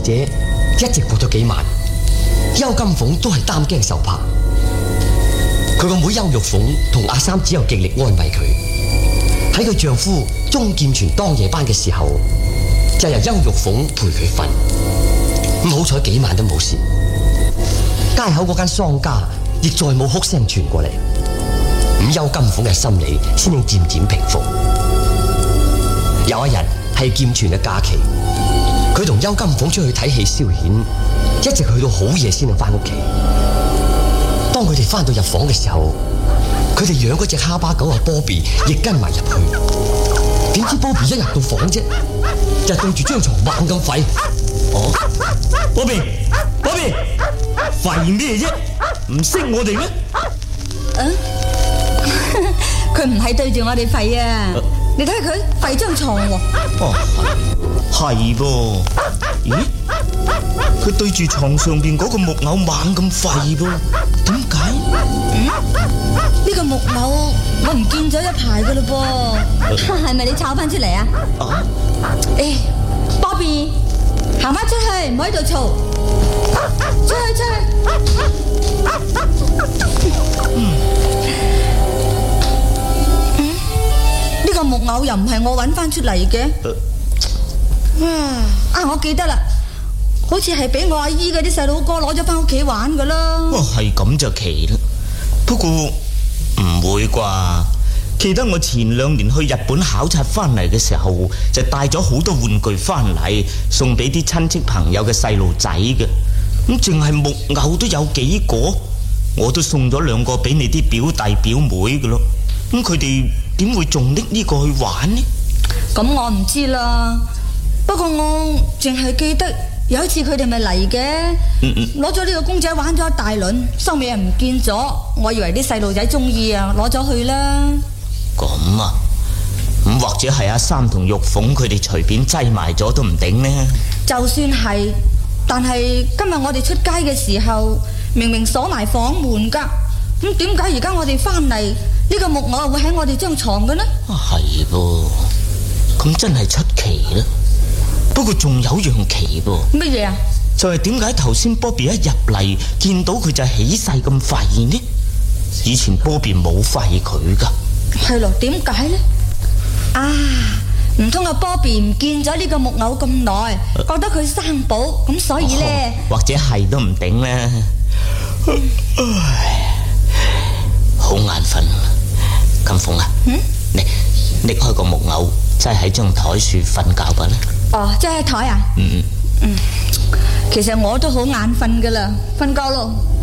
者一直過咗幾晚，邱金鳳都係擔驚受怕。佢個妹邱玉鳳同阿三只有極力安慰佢。喺佢丈夫鍾劍泉當夜班嘅時候，就由邱玉鳳陪佢瞓。咁好彩幾晚都冇事。街口嗰間商家亦再冇哭聲傳過嚟。咁邱金鳳嘅心理先至漸漸平復。有一日係劍泉嘅假期，佢同邱金鳳出去睇戲消遣，一直去到好夜先至翻屋企。當佢哋翻到入房嘅時候，佢哋養嗰隻哈巴狗阿波比亦跟埋入去。點知波比一入到房啫，就對住張床猛咁吠。哦，波比，吠咩啫？唔識我哋咩？ 佢唔係對住我哋吠啊！你睇下佢吠張床喎。 哦，係噃。咦？佢對住床上邊嗰個木偶猛咁吠噃？點解？ 呢個木偶我唔見咗一排噶嘞噃，係咪你抄翻出嚟啊？波比，行翻出去，唔好喺度嘈，出去。呢個木偶又唔係我揾翻出嚟嘅。我記得啦，好似係俾我阿姨嗰啲細佬哥攞咗翻屋企玩噶啦。 係咁就奇啦。不過唔會啩？記得我前2年去日本考察翻嚟嘅時候，就帶咗好多玩具翻嚟，送俾啲親戚朋友嘅細路仔嘅。咁淨係木偶都有幾個，我都送咗2個俾你啲表弟表妹嘅咯。咁佢哋點會仲拎呢個去玩呢？ 咁我唔知啦。不過我淨係記得有一次佢哋咪嚟嘅，攞咗呢個公仔玩咗一大輪，收尾又唔見咗。我以為啲細路仔中意啊，攞咗去啦。 咁啊，咁或者係阿三同玉鳳佢哋隨便擠埋咗都唔定呢。 就算係，但係今日我哋出街嘅時候，明明鎖埋房門噶，咁點解而家我哋翻嚟呢個木偶會喺我哋張床嘅呢？ 係噃，咁真係出奇啦。不過仲有樣奇噃。 乜嘢啊？ 就係點解頭先波比一入嚟見到佢就起勢咁吠呢？以前波比冇吠佢噶。 係咯，點解呢？唔通阿波比唔見咗呢個木偶咁耐，覺得佢生寶，咁所以呢， 或者係都唔定啦。好眼瞓，金鳳啊，你拎開個木偶，擠喺張台樹瞓覺吧啦。 即係喺台啊？其實我都好眼瞓噶啦，瞓覺咯。